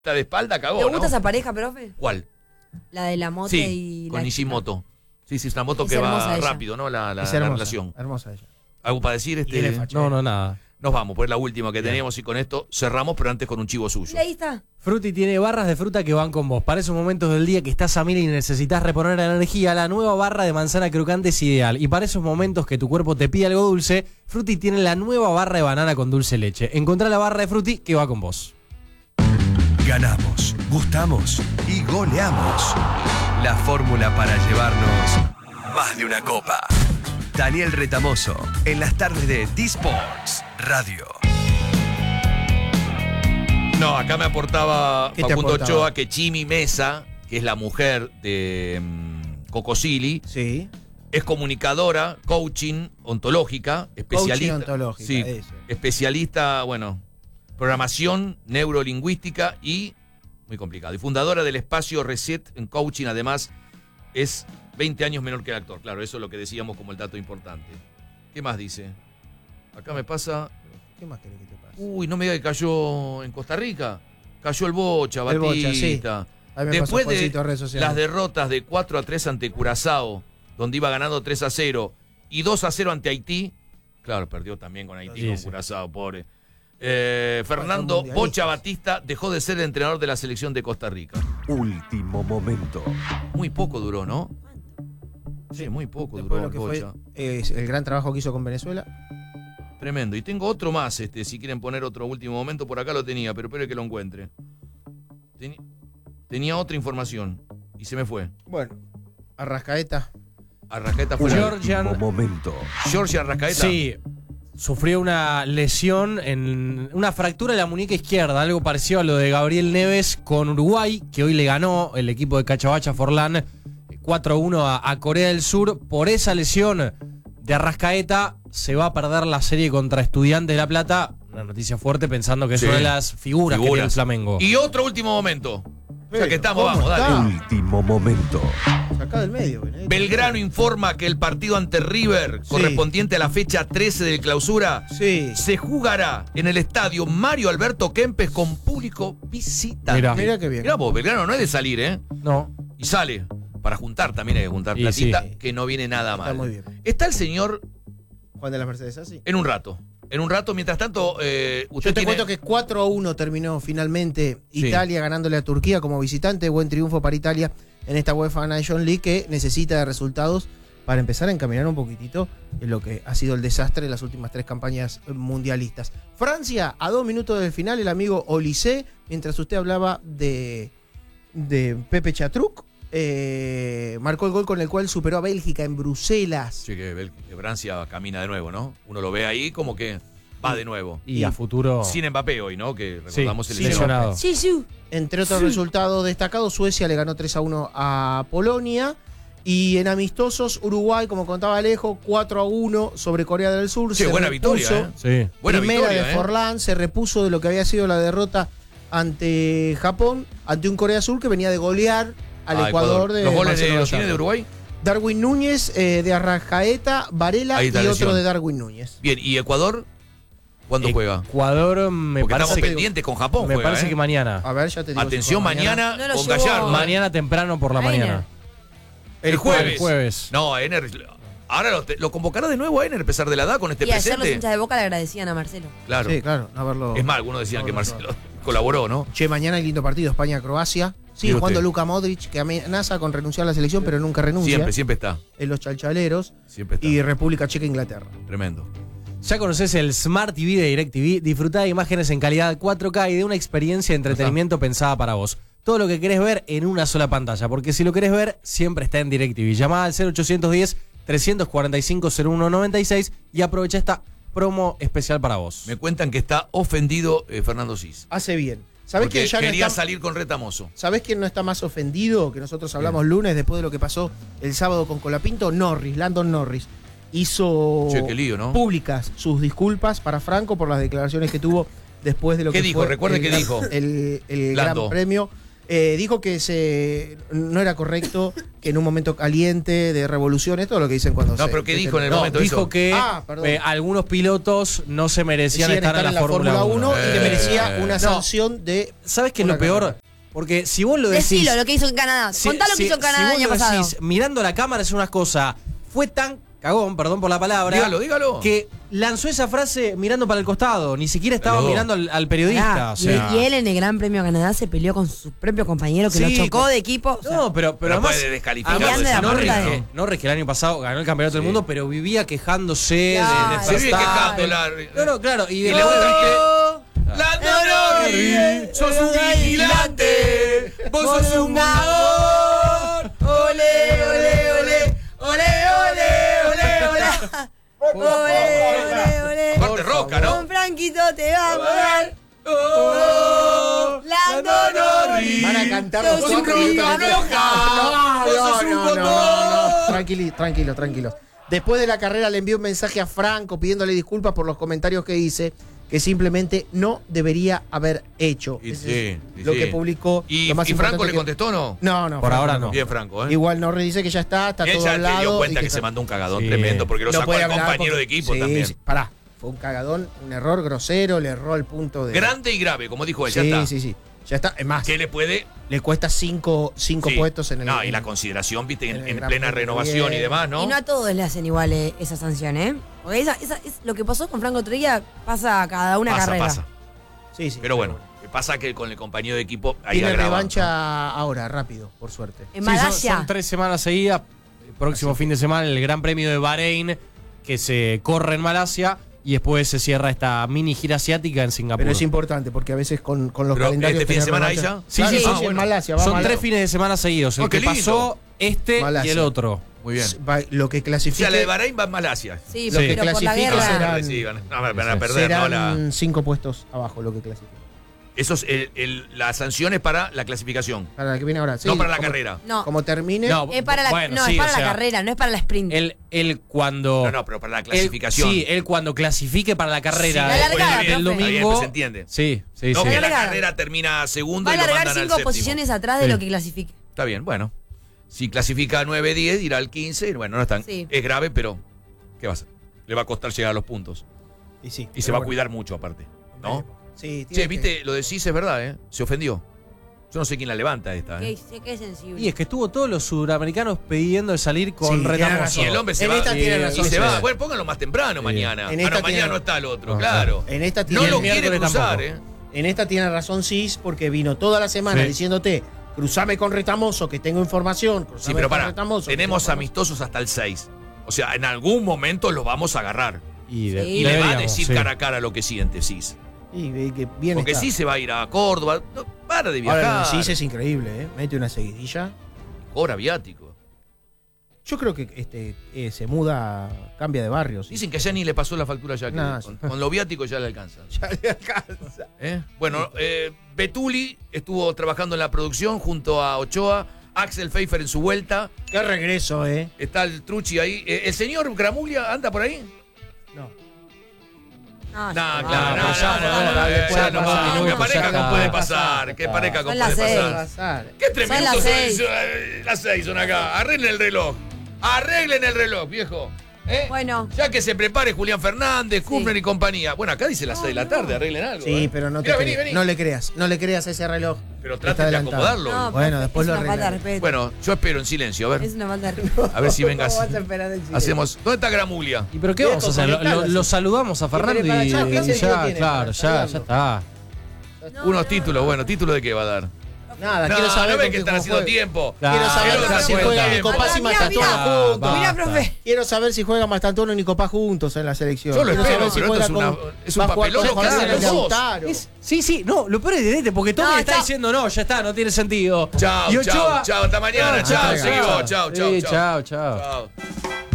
de espalda cagó, ¿Te gusta ¿no? esa pareja, profe? ¿Cuál? La de la moto Sí, y con la Nishimoto. Sí, es una moto Es que va hermosa ella. rápido, ¿no? La Es hermosa, relación. hermosa ella. ¿Algo para decir? Y él es fachero. No, nada. Nos vamos, pues es la última que Bien. teníamos y con esto cerramos, pero antes con un chivo suyo. Y ahí está. Frutti tiene barras de fruta que van con vos. Para esos momentos del día que estás a mil y necesitas reponer la energía, la nueva barra de manzana crocante es ideal. Y para esos momentos que tu cuerpo te pide algo dulce, Frutti tiene la nueva barra de banana con dulce leche. Encontrá la barra de Frutti que va con vos. Ganamos, gustamos y goleamos. La fórmula para llevarnos más de una copa. Daniel Retamoso, en las tardes de D-Sports Radio. No, acá me aportaba ¿Qué te Facundo aportaba? Ochoa que Chimi Mesa, que es la mujer de Cocosili, Sí. es comunicadora, coaching ontológica, especialista. Coaching ontológica, Sí, eso. especialista, bueno, programación neurolingüística y, muy complicado, y fundadora del espacio Reset en coaching, además es 20 años menor que el actor. Claro, eso es lo que decíamos como el dato importante. ¿Qué más dice? Acá me pasa... ¿Qué más querés que te pase? Uy, no me diga que cayó en Costa Rica. Cayó el Bocha, El Bocha, Batista. A mí me Después pasó de Juancito en redes sociales. las derrotas de 4-3 ante Curazao, donde iba ganando 3-0, y 2-0 ante Haití. Claro, perdió también con Haití, Sí, con sí. Curazao, pobre. Fernando mundialistas. Bocha Batista dejó de ser el entrenador de la selección de Costa Rica. Último momento. Muy poco duró, ¿no? Sí, muy poco Después duró de lo que Bocha. fue el gran trabajo que hizo con Venezuela. Tremendo. Y tengo otro más, si quieren poner otro último momento, por acá lo tenía, pero espero que lo encuentre. Tenía otra información y se me fue. Bueno, Arrascaeta. Arrascaeta fue Georgian- Último momento. Georgia Arrascaeta. Sí, sufrió una lesión, una fractura de la muñeca izquierda, algo parecido a lo de Gabriel Neves con Uruguay, que hoy le ganó el equipo de Cachabacha Forlán 4-1 a Corea del Sur. Por esa lesión de Arrascaeta se va a perder la serie contra Estudiantes de La Plata. Una noticia fuerte pensando que es Sí. una de las figuras que tiene el Flamengo. Y otro último momento. O sea que estamos, ¿cómo vamos, está? dale. Último momento. Sacá del medio. Benedetto. Belgrano informa que el partido ante River, Sí. correspondiente a la fecha 13 del clausura, Sí. se jugará en el estadio Mario Alberto Kempes con público visitante. Mirá. qué bien. Mirá vos, Belgrano no es de salir, ¿eh? No. Y sale. Para juntar también hay que juntar Y platita, sí. que no viene nada Está mal. muy bien. Está el señor Juan de las Mercedes, así. en un rato. En un rato, mientras tanto, usted Yo te tiene... cuento que 4-1 terminó finalmente Sí. Italia ganándole a Turquía como visitante. Buen triunfo para Italia en esta UEFA Nations League que necesita de resultados para empezar a encaminar un poquitito en lo que ha sido el desastre de las últimas 3 campañas mundialistas. Francia, a 2 minutos del final, el amigo Olysée, mientras usted hablaba de Pepe Chatruc, marcó el gol con el cual superó a Bélgica en Bruselas. Sí, que Francia camina de nuevo, ¿no? Uno lo ve ahí como que va de nuevo. Y a futuro. Sin Mbappé hoy, ¿no? Que recordamos Sí, el sí, lesionado. Sí, sí. Entre otros resultados destacados, Suecia le ganó 3-1 a Polonia. Y en amistosos, Uruguay, como contaba Alejo, 4-1 sobre Corea del Sur. Sí, Se buena repuso. victoria, Sí. Buena Primera victoria, de Forlán, se repuso de lo que había sido la derrota ante Japón, ante un Corea Sur que venía de golear al Ecuador de ¿Los goles Marcelo de los Gallardo. tiene de Uruguay? Darwin Núñez, de Arrascaeta, Varela Ahí y está otro lesión. de Darwin Núñez. Bien, ¿y Ecuador? ¿Cuándo juega? Ecuador me Porque estamos parece que, pendientes con Japón. me juega, parece ¿eh? que mañana. A ver, ya te digo. Atención, si juega mañana No lo con llevó. Gallardo. Mañana temprano por la Reina. mañana. El jueves. El jueves. No, Ener. Ahora lo convocará de nuevo a Ener, a pesar de la edad, con este Y ayer los presente. hinchas de Boca le agradecían a Marcelo. Claro. Sí, claro, no haberlo. Es más, algunos decían no que haberlo Marcelo colaboró, ¿no? Che, mañana hay lindo partido, España-Croacia. Sigue Mire jugando usted. Luka Modric, que amenaza con renunciar a la selección, pero nunca renuncia. Siempre está. En los chalchaleros. Siempre está. Y República Checa-Inglaterra. Tremendo. ¿Ya conoces el Smart TV de DirecTV? Disfrutá de imágenes en calidad 4K y de una experiencia de entretenimiento pensada para vos. Todo lo que querés ver en una sola pantalla, porque si lo querés ver, siempre está en DirecTV. Llamá al 0810-345-0196 y aprovecha esta promo especial para vos. Me cuentan que está ofendido Fernando Cis. Hace bien. ¿Sabés Porque quién ya no quería está, salir con Retamoso. ¿Sabés quién no está más ofendido? Que nosotros hablamos lunes después de lo que pasó el sábado con Colapinto. Landon Norris. Hizo Che, qué lío, ¿no? públicas sus disculpas para Franco por las declaraciones que tuvo después de lo ¿Qué que dijo? fue Recuerde el qué gran- dijo. el Lando. Gran Premio. Dijo que no era correcto que en un momento caliente de revolución, esto es lo que dicen cuando No, pero ¿qué dijo en el No, momento dijo eso? que perdón. algunos pilotos no se merecían Decían estar en la Fórmula 1. y que merecía una No. sanción de... ¿Sabes qué es una lo peor? carrera. Porque si vos lo decís... Decilo, lo que hizo en Canadá. Contá lo que hizo en Canadá el si año vos lo pasado. decís, mirando la cámara es una cosa. Fue tan cagón, perdón por la palabra. Dígalo. Que lanzó esa frase mirando para el costado. Ni siquiera estaba Pero- mirando al periodista. Pará, O sea. y él en el Gran Premio de Canadá se peleó con su propio compañero que Sí, lo chocó pero- de equipo. O sea, No, pero Pero además. puede descalificar. Además, de esa Norris manera, ¿no? Norris, que el año pasado ganó el campeonato del mundo, pero vivía quejándose Claro. Se vive Verstappen. quejando la... No, claro. Y Y de le gusta que... Lando Norris, sos un vigilante, vos sos un ganador. Ole, ole, ole, ole, ole, ole, ole. Parte roca, ¿no? Con Franquito te vamos a dar. Oh, Lando Norris. Van a cantar Sos los un cuatro minutos de roja. Tranquilo. Después de la carrera le envió un mensaje a Franco pidiéndole disculpas por los comentarios que hice, que simplemente no debería haber hecho. Y Ese sí, es lo sí. que publicó. ¿Y Lo más Franco importante le que- contestó no? No, Por Franco ahora no. Bien Franco, ¿eh? Igual Norris dice que ya está Él todo ya hablado. se dio y cuenta que está- se mandó un cagadón Sí. tremendo porque lo No sacó puede al hablar compañero porque- de equipo sí, también. sí, pará, fue un cagadón, un error grosero, le erró el punto de... Grande y grave, como dijo él, ya Sí, está. sí. Ya está. Es más, ¿Qué le puede? le cuesta cinco Sí. puestos en el... No, y la consideración, viste, en en, el en Gran plena Premio. renovación y Bien. demás, ¿no? Y no a todos le hacen igual esa sanción, ¿eh? Porque esa es lo que pasó con Franco otro día, pasa cada una carrera. Pasa. Sí. Pero bueno, pasa que con el compañero de equipo ahí Tiene agrava. revancha ahora, rápido, por suerte. En Sí, son Malasia. 3 semanas seguidas. El próximo fin de semana el Gran Premio de Bahrein, que se corre en Malasia. Y después se cierra esta mini gira asiática en Singapur. Pero es importante porque a veces con los Pero, calendarios... ¿este fin de tener semana ahí revancha- ya? Sí, Claro, sí, en bueno. Malasia. va Son Malasia. 3 fines de semana seguidos. El Oh, qué que lindo. pasó, este Malasia. y el otro. Muy bien. Lo que O clasifique... sea, la de Bahrein va en Malasia. Sí, Lo que pero por la clasifica guerra. será- Sí, van a perder, ¿no? serán 5 puestos abajo lo que clasifica. Eso es la sanción es para la clasificación, Para la que viene ahora. Sí, no para la como- carrera. No, Como termine... No, es para la, bueno, no, sí, es para o la sea, carrera, no es para la sprint. Él cuando. No, pero para la clasificación. Él cuando clasifique para la carrera Sí, la largada, el profe. Está bien, domingo. pues se entiende. Sí, sí, No sí. que la largada. carrera termina segundo Va a y lo largar mandan al 5 séptimo. posiciones atrás de Sí. lo que clasifique. Está bien, bueno. Si clasifica 9-10, irá al 15. Bueno, no es tan. Sí. Es grave, pero ¿qué va a hacer? Le va a costar llegar a los puntos. Y sí. Y se va a cuidar mucho aparte. ¿No? Sí, Che, tiene viste, lo decís, es verdad, ¿eh? Se ofendió. Yo no sé quién la levanta esta, ¿eh? Qué sensible. Y es que estuvo todos los sudamericanos pidiendo de salir con Sí, tiene retamoso. razón. Y el hombre se En va. esta tiene y razón. se va. Sí. Bueno, pónganlo más temprano mañana. En Ah, esta no, mañana tiene- no está el otro, Ajá. claro. En esta No tiene, lo el quiere miércoles cruzar, tampoco. en esta tiene razón Cis porque vino toda la semana Sí. diciéndote, cruzame con Retamoso que tengo información. Sí, cruzame pero con para, Retamoso, que tenemos tengo amistosos hasta el 6. O sea, en algún momento los vamos a agarrar. Y, Sí. Y le va a deberíamos, decir sí. cara a cara lo que siente Cis. información. Y que bien Porque está. sí se va a ir a Córdoba. No, para de viajar. Ahora, lo de Cis es increíble, ¿eh? Mete una seguidilla. Cobra viático. Yo creo que se muda, cambia de barrio. ¿sí? Dicen que ya ni le pasó la factura ya. Que Nah, con lo viático ya le alcanza. Ya le alcanza. ¿Eh? Bueno, Betuli estuvo trabajando en la producción junto a Ochoa. Axel Pfeiffer en su vuelta. Qué regreso, ¿eh? Está el Truchi ahí. ¿El señor Gramulia anda por ahí? No. No, No, ya claro, no, no, ya no, no, no, después ya de no pasar va. minutos, Que parezca ya con está. puede pasar. Que parezca con Son puede las seis. pasar. ¿Qué 3 Son minutos? las 6. Las 6 son acá. Arreglen el reloj. Arreglen el reloj, viejo. ¿Eh? Bueno. Ya que se prepare Julián Fernández, Kufner y compañía. Bueno, acá dice las 6 de la tarde, arreglen algo. Sí, ¿eh? pero no, Mirá, te vení, cre- vení. no le creas. No le creas a ese reloj. Pero Está traten de adelantado. acomodarlo. No, Bueno, profe, después es lo una falta de arreglaré. respeto. Bueno, yo espero en silencio, a Es ver. una falta de respeto. A ver si vengas. ¿Cómo vas a esperar el silencio? Hacemos. ¿Dónde está Gramulia? ¿Y pero qué Viejo, vamos a hacer? conectalo, Lo sí. saludamos a Fernando para y allá, ¿qué sentido ya, tiene claro, para ya saludarlo? está. Unos títulos, bueno, ¿título de qué va a dar? Nada, No, quiero saber no ves con que qué están haciendo juega. tiempo. Quiero saber Quiero si darme juegan cuenta. Nicopás y Mirá, Mastantuono mirá. juntos. Mirá, profe. Quiero saber si juegan Mastantuono y Nicopás juntos en la selección. Yo lo Quiero espero, saber si pero juega esto es con- es un va a jugar papelón con que hacen Jorge los dos. Lautaro. Sí, no, lo peor es de porque Tommy No, está chao. diciendo no, ya está, no tiene sentido. Chao, Y Ochoa- chao, hasta mañana, No, chao, chao. seguimos, chao, Sí, chao, chao, chao. chao.